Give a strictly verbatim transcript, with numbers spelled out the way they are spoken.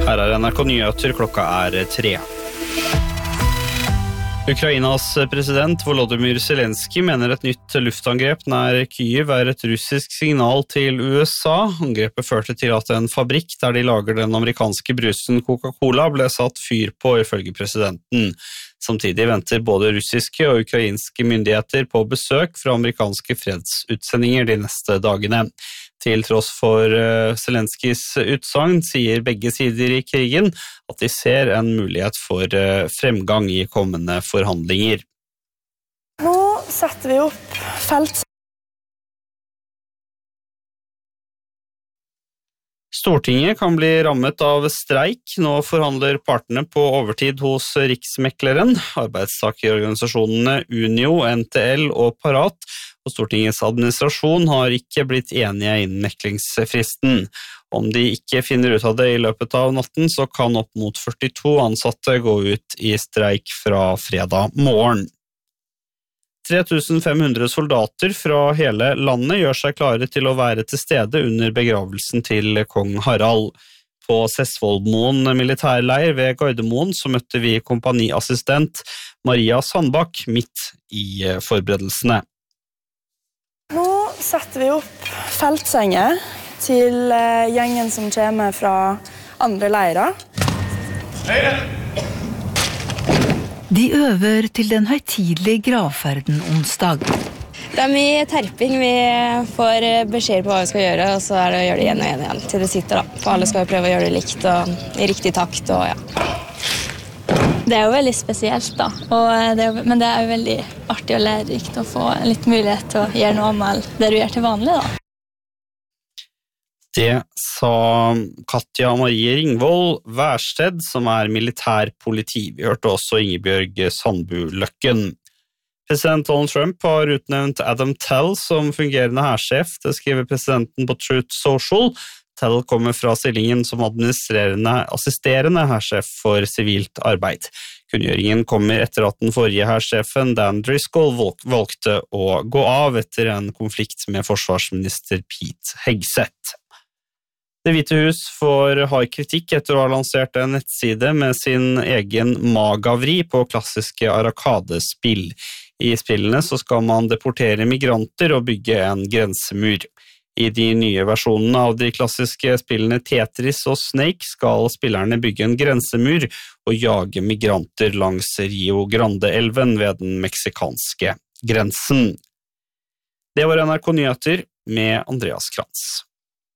Her er N R K Nyheter, klokka er tre. Ukrainas president Volodymyr Zelensky mener et nytt luftangrep nær Kyiv er et russisk signal til U S A. Angrepet førte til at en fabrikk der de lager den amerikanske brusen Coca-Cola ble satt fyr på, ifølge presidenten. Samtidig venter både russiske og ukrainske myndigheter på besøk fra amerikanske fredsutsendinger de neste dagene. Til tross for Zelenskys utsagn sier begge sider i krigen at de ser en mulighet for fremgang i kommende forhandlinger. Nå setter vi opp felt. Stortinget kan bli rammet av streik. Nå forhandler partene på overtid hos Riksmekleren. Arbeidstakerorganisasjonene Unio, N T L og Parat og Stortingets administrasjon har ikke blitt enige innen meklingsfristen. Om de ikke finner ut av det i løpet av natten, så kan opp mot førtito ansatte gå ut i streik fra fredag morgen. tre tusen fem hundre soldater fra hele landet gjør seg klare til å være til stede under begravelsen til kong Harald. På Sessvollmoen militærleir ved Gardermoen så møtte vi kompaniassistent Maria Sandbakk midt i forberedelsene. Nå setter vi opp feltsenger til gjengen som kommer fra andre leirer. De øver til den høytidelige gravferden onsdag. Det er mye terping. Vi får beskjed på hva vi skal gjøre, og så er det å gjøre det igjen og igjen, igjen til det sitter. Da. For alle skal jo prøve å gjøre det likt og i riktig takt. Og, ja. Det er jo veldig spesielt, da. Og det er jo, men det er jo veldig artig og lærerikt å få litt mulighet til å gjøre noe med det du gjør til vanlig, da. Det sa Katja Marie Ringvold Værsted, som er militærpoliti. Vi hørte også Ingebjørg Sandbu Løkken. President Donald Trump har utnevnt Adam Tell som fungerende hærsjef. Det skriver presidenten på Truth Social. Tell kommer fra stillingen som administrerende assisterende hærsjef for sivilt arbeid. Kunngjøringen kommer etter at den forrige hærsjefen Dan Driscoll valgte å gå av etter en konflikt med forsvarsminister Pete Hegseth. Det Hvite hus får hard kritikk etter å ha lansert en nettside med sin egen magavri på klassiske arkadespill. I spillene så skal man deportere migranter og bygge en grensemur. I de nye versjonene av de klassiske spillene Tetris og Snake skal spillerne bygge en grensemur og jage migranter langs Rio Grande-elven ved den meksikanske grensen. Det var N R K Nyheter med Andreas Krantz.